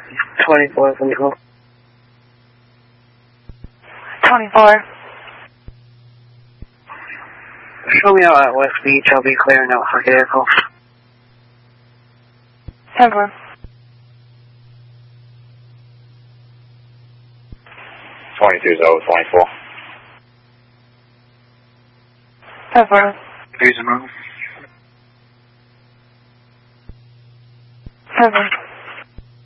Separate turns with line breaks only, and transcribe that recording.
24, 24.
24.
Show me out at West Beach. I'll be clearing out for vehicles.
10-4.
22-0-24.
10-4.
Please move.
10-4.